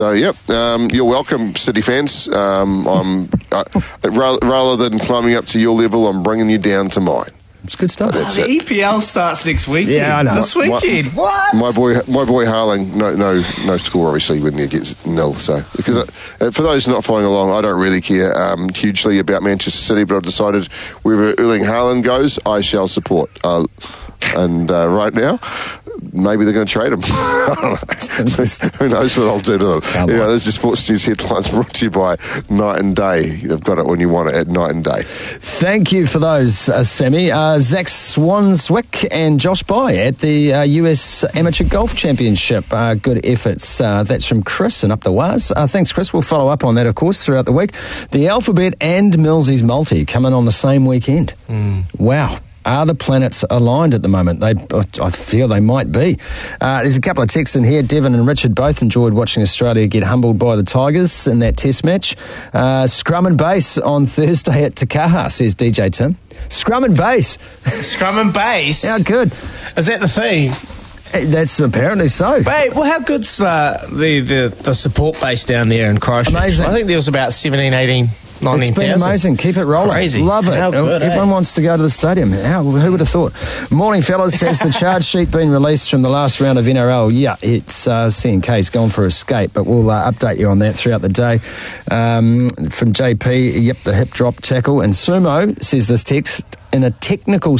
So, you're welcome, City fans. Rather than climbing up to your level, I'm bringing you down to mine. It's good stuff. The EPL starts next weekend. Yeah, I know. This weekend. What? My boy Harling, no score obviously when he gets nil. So because for those not following along, I don't really care hugely about Manchester City, but I've decided wherever Erling Haaland goes, I shall support. And right now, maybe they're going to trade him. Who knows what I'll do to them? Those are Sports News headlines brought to you by Night and Day. You've got it when you want it at Night and Day. Thank you for those, Sammy. Zach Swanswick and Josh By at the US Amateur Golf Championship. Good efforts. That's from Chris and up the Waz. Thanks, Chris. We'll follow up on that, of course, throughout the week. The Alphabet and Millsy's Multi coming on the same weekend. Wow. Are the planets aligned at the moment? I feel they might be. There's a couple of texts in here. Devon and Richard both enjoyed watching Australia get humbled by the Tigers in that test match. Scrum and base on Thursday at Takaha, says DJ Tim. Scrum and base. Scrum and base? How good. Is that the theme? That's apparently so. Babe, well, how good's the support base down there in Christchurch? Amazing. I think there was about 17, 18... 19, it's been 000. amazing. Keep it rolling. Crazy. Love it. How good, Everyone wants to go to the stadium. Who would have thought? Morning, fellas. Has the charge sheet been released from the last round of NRL? Yeah, it's CNK's gone for escape, but we'll update you on that throughout the day. From JP, the hip drop tackle. And Sumo says this text, in a technical